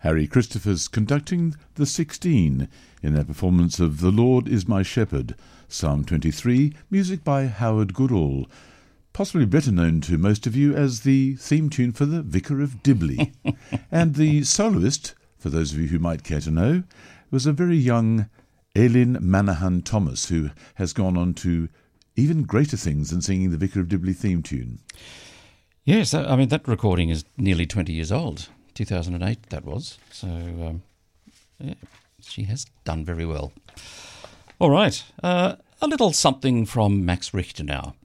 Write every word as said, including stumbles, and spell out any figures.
Harry Christophers conducting the Sixteen in their performance of The Lord is My Shepherd, Psalm twenty-three, music by Howard Goodall, possibly better known to most of you as the theme tune for the Vicar of Dibley. And the soloist, for those of you who might care to know, was a very young Eileen Manahan Thomas, who has gone on to even greater things than singing the Vicar of Dibley theme tune. Yes, I mean, that recording is nearly twenty years old. two thousand eight, that was. So, um, yeah, she has done very well. All right, uh, a little something from Max Richter now.